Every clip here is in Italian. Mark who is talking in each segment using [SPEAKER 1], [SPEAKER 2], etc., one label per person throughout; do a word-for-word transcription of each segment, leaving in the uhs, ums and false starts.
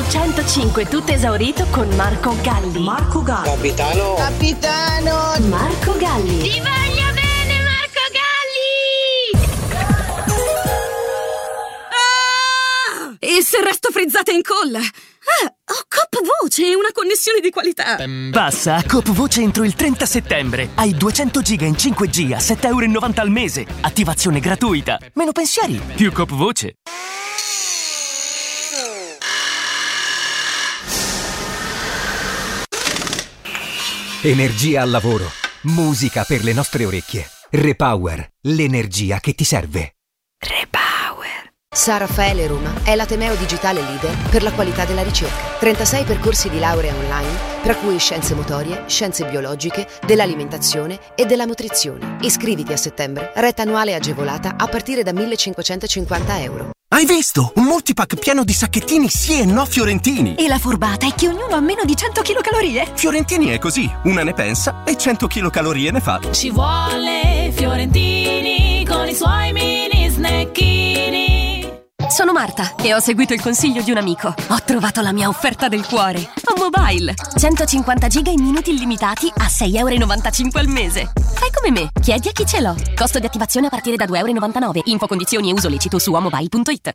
[SPEAKER 1] centocinque tutto esaurito con Marco Galli. Marco Galli.
[SPEAKER 2] Capitano.
[SPEAKER 1] Capitano. Marco Galli.
[SPEAKER 3] Ti voglio bene, Marco Galli!
[SPEAKER 4] Ah! E se resto frizzata in colla? Ah, ho Coop Voce e una connessione di qualità.
[SPEAKER 5] Passa a Coop Voce entro il trenta settembre. Hai duecento giga in cinque G a sette virgola novanta euro al mese. Attivazione gratuita. Meno pensieri, più Coop Voce.
[SPEAKER 6] Energia al lavoro. Musica per le nostre orecchie. Repower, l'energia che ti serve.
[SPEAKER 7] Repower. San Raffaele Roma è l'ateneo digitale leader per la qualità della ricerca. trentasei percorsi di laurea online, tra cui scienze motorie, scienze biologiche, dell'alimentazione e della nutrizione. Iscriviti a settembre, retta annuale agevolata a partire da millecinquecentocinquanta euro.
[SPEAKER 8] Hai visto? Un multipack pieno di sacchettini sì e no fiorentini.
[SPEAKER 4] E la furbata è che ognuno ha meno di cento chilocalorie.
[SPEAKER 8] Fiorentini è così, una ne pensa e cento chilocalorie ne fa.
[SPEAKER 3] Ci vuole Fiorentini con i suoi mini snacchini.
[SPEAKER 4] Sono Marta e ho seguito il consiglio di un amico. Ho trovato la mia offerta del cuore. A Mobile. centocinquanta giga in minuti illimitati a sei virgola novantacinque euro al mese. Fai come me, chiedi a chi ce l'ho. Costo di attivazione a partire da due virgola novantanove euro. Info, condizioni e uso lecito su amobile punto it.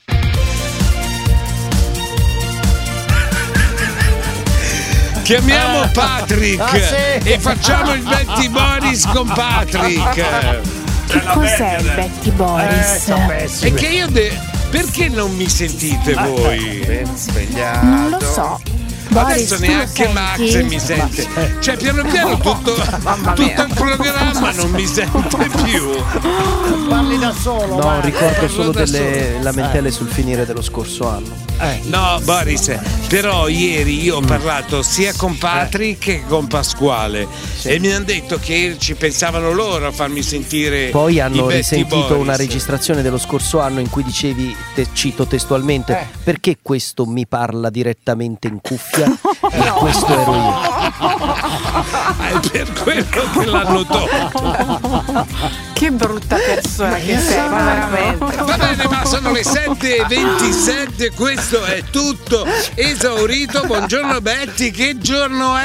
[SPEAKER 9] Chiamiamo
[SPEAKER 10] Ah.
[SPEAKER 9] Patrick
[SPEAKER 10] Ah, sì.
[SPEAKER 9] e facciamo il Betty Boris con Patrick.
[SPEAKER 11] Che cos'è il Betty Boris?
[SPEAKER 9] E che io de- perché non mi sentite voi?
[SPEAKER 11] Non lo so. Boris,
[SPEAKER 9] Adesso
[SPEAKER 11] tu lo
[SPEAKER 9] neanche Max
[SPEAKER 11] senti?
[SPEAKER 9] mi sente. Cioè piano piano tutto, tutto il programma non mi sente più.
[SPEAKER 10] Parli da solo.
[SPEAKER 12] No, ricordo
[SPEAKER 9] Parlo
[SPEAKER 12] solo
[SPEAKER 9] da
[SPEAKER 12] delle
[SPEAKER 9] solo.
[SPEAKER 12] lamentele sul finire dello scorso anno.
[SPEAKER 9] Eh, no, Boris, però ieri io ho parlato sia con Patrick che con Pasquale e mi hanno detto che ci pensavano loro a farmi sentire.
[SPEAKER 12] Poi
[SPEAKER 9] i
[SPEAKER 12] hanno
[SPEAKER 9] Betty
[SPEAKER 12] risentito
[SPEAKER 9] Boris.
[SPEAKER 12] una registrazione dello scorso anno in cui dicevi, te cito testualmente,
[SPEAKER 10] Eh.
[SPEAKER 12] perché questo mi parla direttamente in cuffia e questo ero io.
[SPEAKER 9] È per quello che l'hanno tolto.
[SPEAKER 11] Che brutta persona che sei, ma veramente.
[SPEAKER 9] Va bene, ma sono le sette e ventisette, questo è tutto esaurito. Buongiorno Betty, che giorno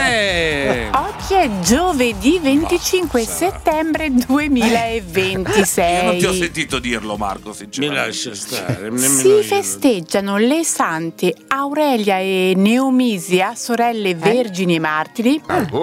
[SPEAKER 9] è?
[SPEAKER 11] Oggi è giovedì venticinque settembre duemilaventisei.
[SPEAKER 13] Io non ti ho sentito dirlo, Marco,
[SPEAKER 9] Mi
[SPEAKER 13] sinceramente.
[SPEAKER 9] lascia stare. nemmeno
[SPEAKER 11] Si
[SPEAKER 9] io.
[SPEAKER 11] festeggiano le sante Aurelia e Neomisia, sorelle vergini e martiri.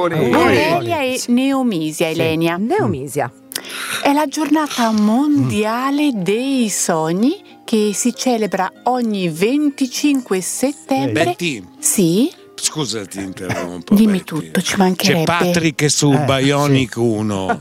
[SPEAKER 11] Aurelia e Neomisia, Elenia.
[SPEAKER 14] Neomisia.
[SPEAKER 11] È la giornata mondiale dei sogni che si celebra ogni venticinque settembre.
[SPEAKER 9] Betty,
[SPEAKER 11] Sì?
[SPEAKER 9] scusa ti interrompo.
[SPEAKER 11] Dimmi
[SPEAKER 9] Betty.
[SPEAKER 11] tutto, ci
[SPEAKER 9] C'è
[SPEAKER 11] mancherebbe.
[SPEAKER 9] Patrick su
[SPEAKER 10] Eh,
[SPEAKER 9] Bionic uno.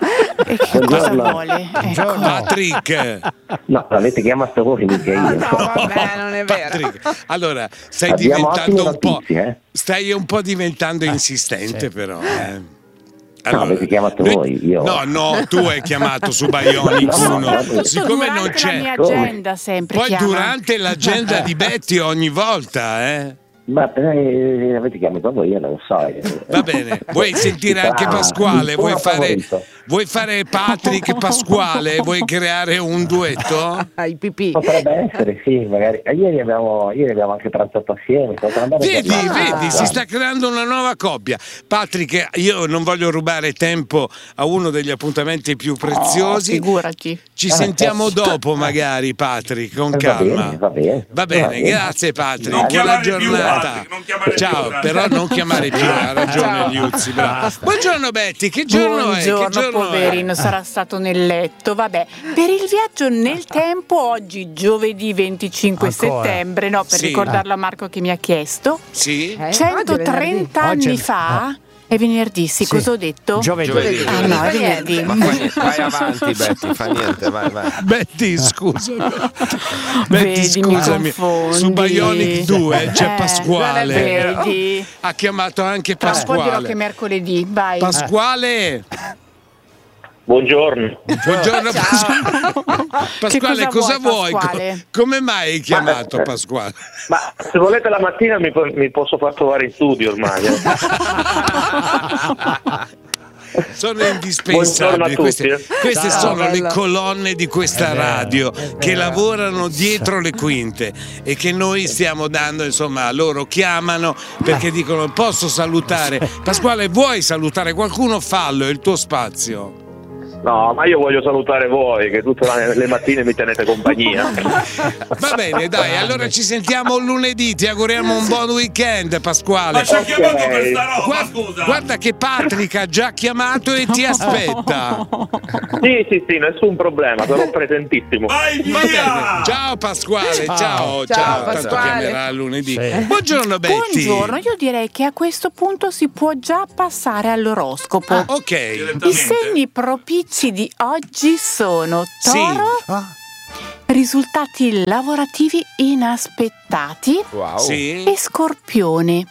[SPEAKER 11] E che cosa vuole? Ecco.
[SPEAKER 9] Patrick,
[SPEAKER 2] No, l'avete chiamato voi, mica io.
[SPEAKER 11] No, vabbè, non è vero.
[SPEAKER 9] Patrick, allora stai
[SPEAKER 2] Abbiamo
[SPEAKER 9] diventando
[SPEAKER 2] ottime
[SPEAKER 9] un po'.
[SPEAKER 2] notizie, eh?
[SPEAKER 9] Stai un po' diventando insistente, però. Eh.
[SPEAKER 2] No, avete chiamato
[SPEAKER 9] noi-
[SPEAKER 2] voi, io.
[SPEAKER 9] No, no, tu hai chiamato su Bionic
[SPEAKER 2] No,
[SPEAKER 9] uno.
[SPEAKER 2] no,
[SPEAKER 9] Siccome non
[SPEAKER 11] Durante la
[SPEAKER 9] c'è.
[SPEAKER 11] mia
[SPEAKER 2] Come?
[SPEAKER 11] agenda sempre
[SPEAKER 9] Poi
[SPEAKER 11] chiama.
[SPEAKER 9] durante l'agenda di Betty ogni volta, eh.
[SPEAKER 2] Ma eh, avete chiamato voi, io non lo so. eh.
[SPEAKER 9] Va bene, vuoi sentire anche
[SPEAKER 2] Ah,
[SPEAKER 9] Pasquale?
[SPEAKER 2] il
[SPEAKER 9] Vuoi
[SPEAKER 2] tuo
[SPEAKER 9] fare,
[SPEAKER 2] favorito.
[SPEAKER 9] vuoi fare Patrick e Pasquale? Vuoi creare un duetto?
[SPEAKER 14] Hai pipì.
[SPEAKER 2] Potrebbe essere, sì, magari. Eh, ieri, abbiamo, ieri abbiamo anche pranzato assieme. siamo andati a
[SPEAKER 9] Vedi,
[SPEAKER 2] parlare.
[SPEAKER 9] vedi, si sta creando una nuova coppia. Patrick, io non voglio rubare tempo a uno degli appuntamenti più preziosi.
[SPEAKER 11] Oh, figurati.
[SPEAKER 9] Ci
[SPEAKER 2] Ah,
[SPEAKER 9] sentiamo
[SPEAKER 2] certo.
[SPEAKER 9] dopo, magari, Patrick, con
[SPEAKER 2] Eh, va
[SPEAKER 9] calma.
[SPEAKER 2] bene, va bene.
[SPEAKER 9] Va bene,
[SPEAKER 2] Va bene.
[SPEAKER 9] grazie Patrick.
[SPEAKER 13] Non
[SPEAKER 9] Buona
[SPEAKER 13] chiamare più,
[SPEAKER 9] giornata.
[SPEAKER 13] Patrick, non chiamare più,
[SPEAKER 9] Ciao,
[SPEAKER 13] dai.
[SPEAKER 9] però non chiamare più, ha ragione Liuzzi, bravo. Buongiorno Betty, che giorno è? Che
[SPEAKER 11] Buongiorno,
[SPEAKER 9] giorno
[SPEAKER 11] poverino,
[SPEAKER 9] è?
[SPEAKER 11] sarà stato nel letto. Vabbè, per il viaggio nel tempo, oggi giovedì venticinque
[SPEAKER 10] Ancora?
[SPEAKER 11] settembre, no, per
[SPEAKER 9] Sì.
[SPEAKER 11] ricordarlo a Marco che mi ha chiesto,
[SPEAKER 9] Sì?
[SPEAKER 14] Eh,
[SPEAKER 11] centotrenta
[SPEAKER 10] Oggi è
[SPEAKER 11] anni
[SPEAKER 10] venerdì.
[SPEAKER 11] fa, è venerdì, sì,
[SPEAKER 10] Sì.
[SPEAKER 11] cosa ho detto?
[SPEAKER 10] Giovedì.
[SPEAKER 13] Giovedì.
[SPEAKER 11] Ah no, è venerdì.
[SPEAKER 15] Ma vai, vai avanti Betty, fa niente, vai, vai.
[SPEAKER 9] Betty, scusami. Betty,
[SPEAKER 11] Vedi, mi
[SPEAKER 9] scusami.
[SPEAKER 11] confondi.
[SPEAKER 9] Su Bionic due c'è
[SPEAKER 11] Eh,
[SPEAKER 9] Pasquale.
[SPEAKER 11] vedi.
[SPEAKER 9] Ha chiamato anche
[SPEAKER 11] Tra un po' dirò che è
[SPEAKER 9] Pasquale.
[SPEAKER 11] mercoledì, vai.
[SPEAKER 9] Pasquale.
[SPEAKER 2] Buongiorno.
[SPEAKER 9] Buongiorno Pasquale. Pasquale,
[SPEAKER 11] Che
[SPEAKER 9] cosa
[SPEAKER 11] cosa
[SPEAKER 9] vuoi?
[SPEAKER 11] vuoi, Pasquale?
[SPEAKER 9] Co- Come mai hai chiamato
[SPEAKER 2] Ma-
[SPEAKER 9] Pasquale?
[SPEAKER 2] Ma se volete la mattina mi, po- mi posso far trovare in studio ormai. eh.
[SPEAKER 9] sono indispensabili. Queste, queste
[SPEAKER 10] Ciao,
[SPEAKER 9] sono
[SPEAKER 10] bella.
[SPEAKER 9] le colonne di questa radio che lavorano dietro le quinte e che noi stiamo dando, insomma, loro chiamano perché dicono posso salutare. Pasquale, vuoi salutare qualcuno? Fallo, è il tuo spazio.
[SPEAKER 2] No, ma io voglio salutare voi che tutte le mattine mi tenete compagnia.
[SPEAKER 9] Va bene, dai, allora ci sentiamo lunedì, ti auguriamo un buon weekend, Pasquale.
[SPEAKER 13] Ma ci ha chiamato per sta roba,
[SPEAKER 9] Guarda,
[SPEAKER 13] scusa.
[SPEAKER 9] guarda che Patrick ha già chiamato e ti aspetta.
[SPEAKER 2] Sì, sì, sì, nessun problema, sono presentissimo.
[SPEAKER 13] Vai
[SPEAKER 9] Va
[SPEAKER 13] via!
[SPEAKER 9] bene. Ciao Pasquale, ciao, ciao,
[SPEAKER 11] Ciao,
[SPEAKER 9] tanto
[SPEAKER 11] Pasquale.
[SPEAKER 9] chiamerà lunedì.
[SPEAKER 10] Sì.
[SPEAKER 9] Buongiorno Betty.
[SPEAKER 11] Buongiorno, io direi che a questo punto si può già passare all'oroscopo.
[SPEAKER 9] Ah, ok.
[SPEAKER 11] I segni propizi di oggi sono
[SPEAKER 9] Sì.
[SPEAKER 11] Toro,
[SPEAKER 10] Ah,
[SPEAKER 11] risultati lavorativi inaspettati,
[SPEAKER 15] Wow.
[SPEAKER 9] Sì.
[SPEAKER 11] e Scorpione,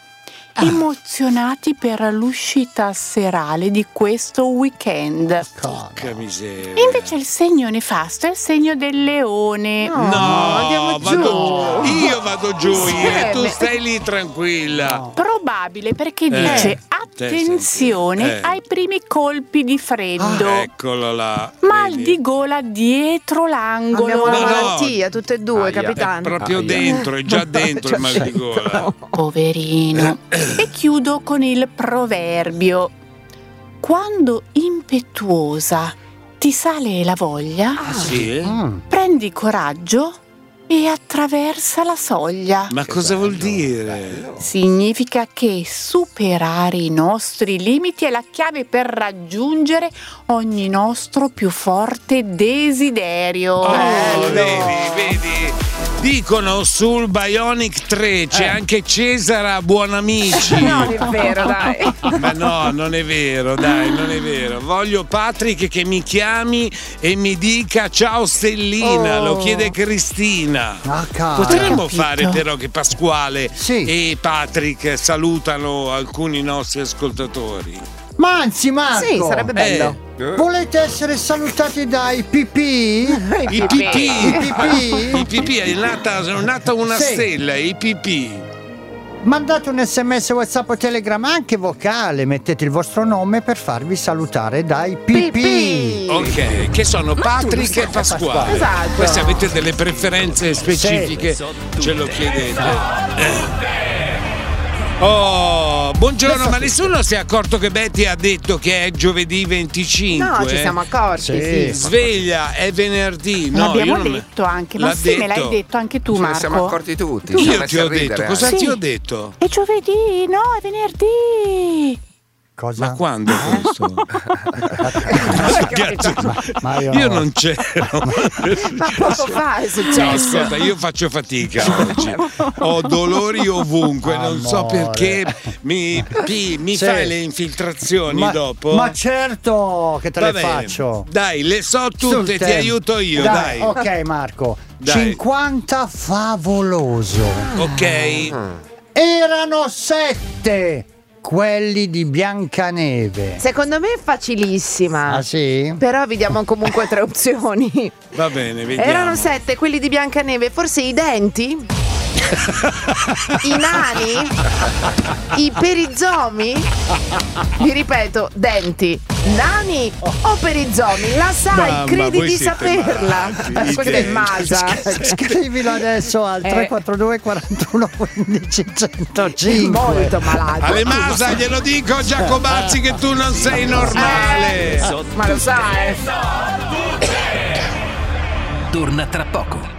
[SPEAKER 11] emozionati per l'uscita serale di questo weekend.
[SPEAKER 9] Porca miseria.
[SPEAKER 11] Invece il segno nefasto è il segno del leone.
[SPEAKER 9] No,
[SPEAKER 1] andiamo
[SPEAKER 9] vado giù. Io vado giù,
[SPEAKER 11] Insieme.
[SPEAKER 9] e tu stai lì tranquilla.
[SPEAKER 11] Probabile perché dice attenzione
[SPEAKER 9] Eh.
[SPEAKER 11] ai primi colpi di freddo.
[SPEAKER 9] Eccolo là.
[SPEAKER 11] Mal
[SPEAKER 9] vedi?
[SPEAKER 11] di gola dietro l'angolo.
[SPEAKER 1] Abbiamo una
[SPEAKER 9] No, no.
[SPEAKER 1] malattia, tutte e due,
[SPEAKER 15] Aia.
[SPEAKER 9] È
[SPEAKER 1] capitano.
[SPEAKER 9] proprio
[SPEAKER 15] Aia.
[SPEAKER 9] dentro, è già dentro il mal di gola.
[SPEAKER 11] Poverino. E chiudo con il proverbio. Quando impetuosa ti sale la voglia,
[SPEAKER 9] Sì?
[SPEAKER 11] prendi coraggio e attraversa la soglia.
[SPEAKER 9] Ma cosa vuol dire?
[SPEAKER 11] Significa che superare i nostri limiti è la chiave per raggiungere ogni nostro più forte desiderio.
[SPEAKER 9] Oh, vedi, vedi. Dicono sul Bionic tre c'è anche Cesara Buonamici.
[SPEAKER 1] Non è vero, dai.
[SPEAKER 9] Ma no, non è vero, dai, non è vero. Voglio Patrick che mi chiami e mi dica ciao Stellina,
[SPEAKER 1] Oh.
[SPEAKER 9] lo chiede Cristina.
[SPEAKER 10] ah, cara.
[SPEAKER 9] Potremmo
[SPEAKER 11] Capito.
[SPEAKER 9] fare però che Pasquale
[SPEAKER 10] Sì.
[SPEAKER 9] e Patrick salutano alcuni nostri ascoltatori.
[SPEAKER 10] Ma anzi, Marco,
[SPEAKER 1] Sì, sarebbe bello.
[SPEAKER 9] Eh,
[SPEAKER 10] volete essere salutati dai pipì?
[SPEAKER 9] I pipì,
[SPEAKER 10] I pipì?
[SPEAKER 9] i pipì, è nata, è nata una
[SPEAKER 10] Sì.
[SPEAKER 9] stella, i pipì.
[SPEAKER 10] Mandate un sms, WhatsApp o Telegram anche vocale, mettete il vostro nome per farvi salutare dai pipì.
[SPEAKER 1] Pipì.
[SPEAKER 9] Ok, che sono Patrick e Pasquale.
[SPEAKER 1] Esatto.
[SPEAKER 9] Poi se avete delle preferenze specifiche ce lo chiedete. Eh. Oh, buongiorno, ma nessuno si è accorto che Betty ha detto che è giovedì venticinque?
[SPEAKER 1] No, ci siamo accorti,
[SPEAKER 10] Sì.
[SPEAKER 1] sì.
[SPEAKER 9] Sveglia, è venerdì. No,
[SPEAKER 11] L'abbiamo
[SPEAKER 9] io non-
[SPEAKER 11] detto anche, ma
[SPEAKER 9] L'ha
[SPEAKER 11] sì, me l'hai
[SPEAKER 9] detto.
[SPEAKER 11] detto anche tu,
[SPEAKER 15] Ce ne
[SPEAKER 11] Marco.
[SPEAKER 15] siamo accorti tutti. ci siamo
[SPEAKER 9] Io
[SPEAKER 15] messi
[SPEAKER 9] ti
[SPEAKER 15] a
[SPEAKER 9] ho
[SPEAKER 15] ridere
[SPEAKER 9] detto,
[SPEAKER 15] anche.
[SPEAKER 9] cosa
[SPEAKER 11] Sì.
[SPEAKER 9] ti ho detto?
[SPEAKER 11] È giovedì, no, è venerdì.
[SPEAKER 10] Cosa?
[SPEAKER 9] Ma quando questo? Ragazzi,
[SPEAKER 10] Ma io-
[SPEAKER 9] io non c'ero.
[SPEAKER 1] Ma poco fa è
[SPEAKER 9] No,
[SPEAKER 1] successo.
[SPEAKER 9] ascolta, io faccio fatica oggi. Ho dolori ovunque, non so
[SPEAKER 10] Amore.
[SPEAKER 9] perché mi, pi- mi
[SPEAKER 10] Sì.
[SPEAKER 9] fai le infiltrazioni
[SPEAKER 10] ma,
[SPEAKER 9] dopo.
[SPEAKER 10] ma certo che te
[SPEAKER 9] Va
[SPEAKER 10] le
[SPEAKER 9] bene.
[SPEAKER 10] faccio.
[SPEAKER 9] Dai, le so
[SPEAKER 10] Sul
[SPEAKER 9] tutte, ti
[SPEAKER 10] tempo.
[SPEAKER 9] aiuto io, dai.
[SPEAKER 10] Ok, Marco.
[SPEAKER 9] Dai.
[SPEAKER 10] cinquanta favoloso.
[SPEAKER 9] Ok.
[SPEAKER 10] Erano sette quelli di Biancaneve.
[SPEAKER 1] Secondo me è facilissima.
[SPEAKER 10] Ah sì?
[SPEAKER 1] Però vi diamo comunque tre opzioni.
[SPEAKER 9] Va bene, vediamo.
[SPEAKER 1] Erano sette quelli di Biancaneve, forse i denti? I nani? I perizomi? Vi ripeto, denti, nani o perizomi? La sai,
[SPEAKER 9] Mamma,
[SPEAKER 1] credi
[SPEAKER 9] voi
[SPEAKER 1] di
[SPEAKER 9] siete
[SPEAKER 1] saperla?
[SPEAKER 9] matti,
[SPEAKER 1] Questa è Masa.
[SPEAKER 10] Scrivilo adesso al
[SPEAKER 1] Eh.
[SPEAKER 10] tre quattro due quarantuno quindici centocinque.
[SPEAKER 1] Molto malato.
[SPEAKER 9] Ale Masa, glielo dico a Giacobazzi che tu non sei normale.
[SPEAKER 1] Ma lo sai.
[SPEAKER 5] Torna tra poco.